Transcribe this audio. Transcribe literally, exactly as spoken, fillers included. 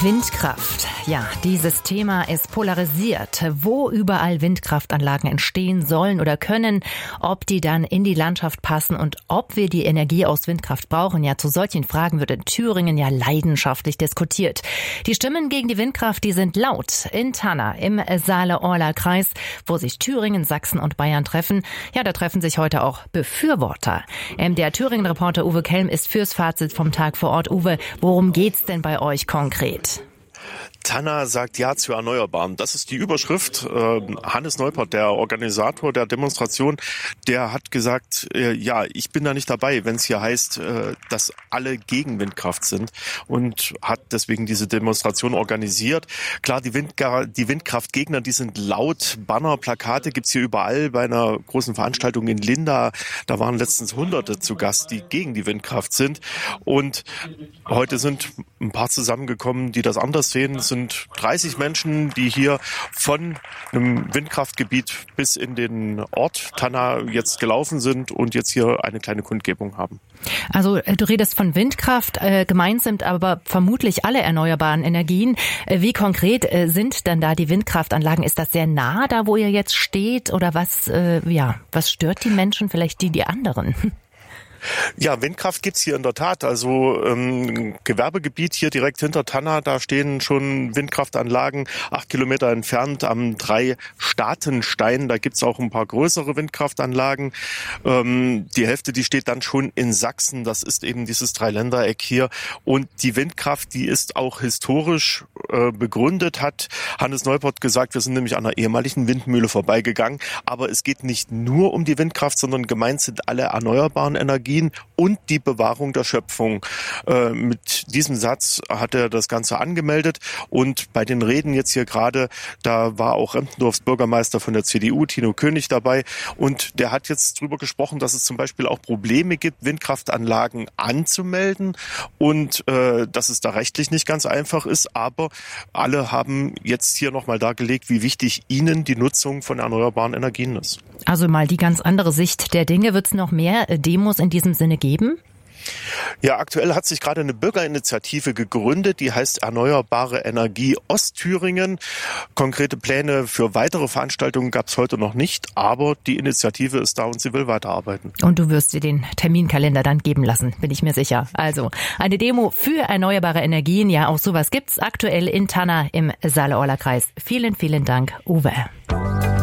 Windkraft. Ja, dieses Thema ist polarisiert. Wo überall Windkraftanlagen entstehen sollen oder können, ob die dann in die Landschaft passen und ob wir die Energie aus Windkraft brauchen. Ja, zu solchen Fragen wird in Thüringen ja leidenschaftlich diskutiert. Die Stimmen gegen die Windkraft, die sind laut. In Tanna im Saale-Orla-Kreis, wo sich Thüringen, Sachsen und Bayern treffen. Ja, da treffen sich heute auch Befürworter. Ähm, der Thüringen-Reporter Uwe Kelm ist fürs Fazit vom Tag vor Ort. Uwe, worum geht's denn bei euch konkret? Tanna sagt Ja zu Erneuerbaren. Das ist die Überschrift. Hannes Neupert, der Organisator der Demonstration, der hat gesagt, ja, ich bin da nicht dabei, wenn es hier heißt, dass alle gegen Windkraft sind, und hat deswegen diese Demonstration organisiert. Klar, die, Windga- die Windkraftgegner, die sind laut. Banner, Plakate gibt's hier überall. Bei einer großen Veranstaltung in Linda, da waren letztens Hunderte zu Gast, die gegen die Windkraft sind. Und heute sind ein paar zusammengekommen, die das anders sehen. Es sind dreißig Menschen, die hier von einem Windkraftgebiet bis in den Ort Tanna jetzt gelaufen sind und jetzt hier eine kleine Kundgebung haben. Also du redest von Windkraft, äh, gemeint sind aber vermutlich alle erneuerbaren Energien. Äh, wie konkret äh, sind denn da die Windkraftanlagen? Ist das sehr nah da, wo ihr jetzt steht? Oder was, äh, ja, was stört die Menschen, vielleicht die, die anderen? Ja, Windkraft gibt's hier in der Tat. Also ähm, Gewerbegebiet hier direkt hinter Tanna, da stehen schon Windkraftanlagen acht Kilometer entfernt am Drei-Staaten-Stein. Da gibt's auch ein paar größere Windkraftanlagen. Ähm, die Hälfte, die steht dann schon in Sachsen. Das ist eben dieses Dreiländereck hier. Und die Windkraft, die ist auch historisch äh, begründet, hat Hannes Neupert gesagt. Wir sind nämlich an einer ehemaligen Windmühle vorbeigegangen. Aber es geht nicht nur um die Windkraft, sondern gemeint sind alle erneuerbaren Energien und die Bewahrung der Schöpfung. Äh, mit diesem Satz hat er das Ganze angemeldet, und bei den Reden jetzt hier gerade, da war auch Rempendorfs Bürgermeister von der C D U, Tino König, dabei, und der hat jetzt drüber gesprochen, dass es zum Beispiel auch Probleme gibt, Windkraftanlagen anzumelden, und äh, dass es da rechtlich nicht ganz einfach ist, aber alle haben jetzt hier nochmal dargelegt, wie wichtig ihnen die Nutzung von erneuerbaren Energien ist. Also mal die ganz andere Sicht der Dinge. Wird es noch mehr Demos in diesem Sinne geben? Ja, aktuell hat sich gerade eine Bürgerinitiative gegründet, die heißt Erneuerbare Energie Ostthüringen. Konkrete Pläne für weitere Veranstaltungen gab es heute noch nicht, aber die Initiative ist da und sie will weiterarbeiten. Und du wirst dir den Terminkalender dann geben lassen, bin ich mir sicher. Also eine Demo für erneuerbare Energien, ja, auch sowas gibt's aktuell in Tanna im Saale-Orla-Kreis. Vielen, vielen Dank, Uwe.